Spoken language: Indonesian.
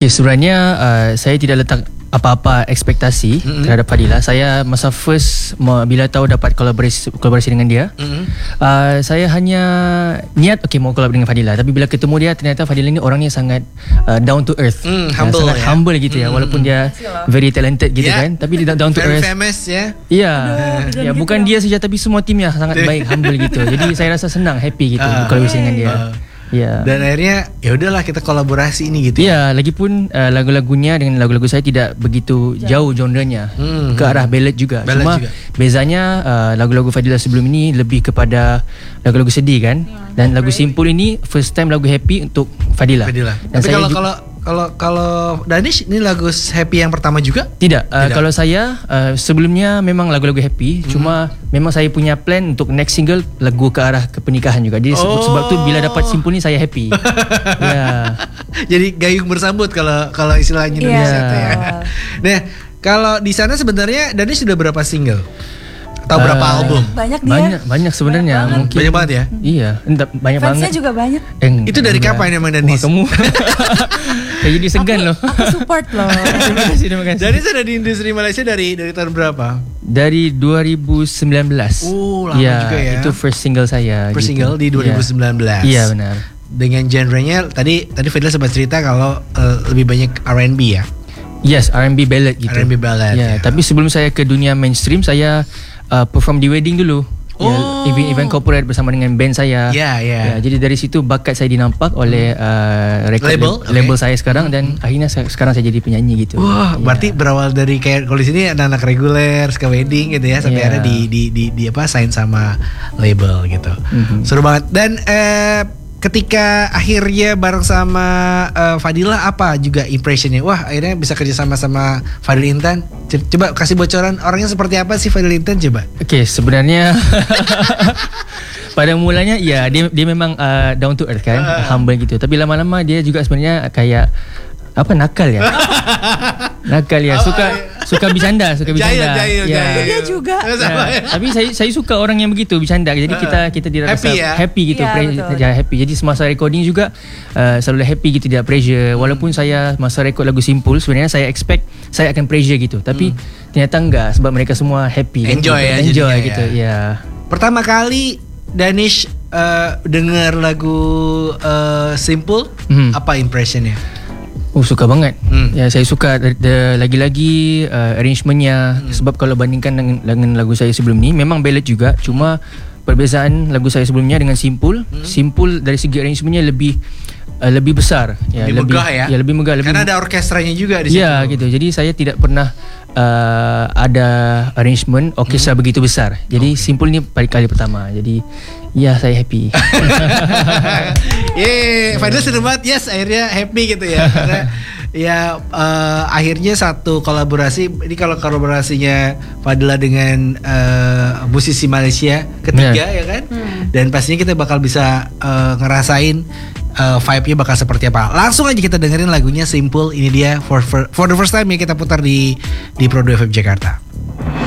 Okay, sebenarnya saya tidak letak apa-apa ekspektasi terhadap Fadila. Saya masa first bila tahu dapat kolaborasi dengan dia, saya hanya niat mau collab dengan Fadila. Tapi bila ketemu dia, ternyata Fadila ni orangnya sangat down to earth, humble, sangat humble gitu ya. Walaupun dia very talented gitu kan, tapi dia down to very earth. famous ya. Ya, bukan dia saja tapi semua timnya sangat baik, humble gitu. Jadi saya rasa senang, happy gitu kolaborasi dengan dia. Ya. Dan akhirnya ya udahlah kita kolaborasi ini gitu. Ya, lagipun lagu-lagunya dengan lagu-lagu saya tidak begitu jauh genrenya, ke arah ballad juga. Cuma bezanya lagu-lagu Fadila sebelum ini lebih kepada lagu-lagu sedih kan. Dan lagu Simpul ini first time lagu happy untuk Fadila. Dan tapi kalau Danish ini lagu happy yang pertama juga? Tidak. Kalau saya sebelumnya memang lagu-lagu happy, cuma memang saya punya plan untuk next single lagu ke arah ke pernikahan juga. Jadi sebab tu bila dapat Simpul ni saya happy. Ya. Jadi gayung bersambut kalau istilahnya Indonesia itu ya. Nah, kalau di sana sebenarnya Danish sudah berapa single? Atau berapa album? Banyak sebenarnya. Mungkin banyak banget ya? Iya, banyak banget. Fansnya juga banyak. Itu dari kapan emang Danish? Kamu saya jadi segan loh. Aku support loh. Terima kasih. Danish ada di industri Malaysia dari tahun berapa? Dari 2019. Lama juga ya. Itu first single saya. First single di 2019. Iya, benar. Dengan genrenya tadi Fadila sempat cerita kalau lebih banyak R&B ya. Yes, R&B ballad gitu. R&B ballad. Ya, tapi sebelum saya ke dunia mainstream, saya perform di wedding dulu. Event corporate bersama dengan band saya. Ya, jadi dari situ bakat saya dinampak oleh label saya sekarang, dan akhirnya sekarang saya jadi penyanyi gitu. Wah, berarti berawal dari kayak kalau di sini anak-anak reguler, suka wedding gitu ya, sampai akhirnya di apa sign sama label gitu. Seru banget. Dan ketika akhirnya bareng sama Fadila, apa juga impressionnya? Wah, akhirnya bisa kerja sama Fadil Intan. Coba kasih bocoran orangnya seperti apa sih Fadil Intan, coba. Oke, sebenarnya pada mulanya ya dia memang down to earth kan, humble gitu. Tapi lama-lama dia juga sebenarnya kayak nakal ya. Suka bercanda. Jahil. Dia juga. Tapi saya suka orang yang begitu bercanda. Jadi kita dirasa happy gitu, happy. Jadi semasa recording juga selalu happy gitu, tidak pressure. Walaupun saya masa record lagu Simpul, sebenarnya saya expect saya akan pressure gitu. Tapi ternyata enggak, sebab mereka semua happy. Enjoy gitu. Ya. Pertama kali Danish dengar lagu Simpul, apa impressionnya? Suka banget. Ya, saya suka lagi-lagi arrangementnya. Sebab kalau bandingkan dengan lagu saya sebelum ni, memang ballad juga. Cuma perbezaan lagu saya sebelumnya dengan Simpul, Simpul dari segi arrangementnya lebih besar. Ya, lebih megah ya. Lebih megah. Karena ada orkestranya juga di situ. Ya, gitu. Jadi saya tidak pernah ada arrangement orkestra begitu besar. Jadi Simpul ni kali pertama. Jadi ya, saya happy. Fadila senang banget. Yes, akhirnya happy gitu ya. Karena ya akhirnya satu kolaborasi. Ini kalau kolaborasinya Fadila dengan musisi Malaysia ketiga ya kan. Dan pastinya kita bakal bisa ngerasain vibe-nya bakal seperti apa. Langsung aja kita dengerin lagunya Simpul. Ini dia for the first time ya kita putar di Pro 2 FM Jakarta.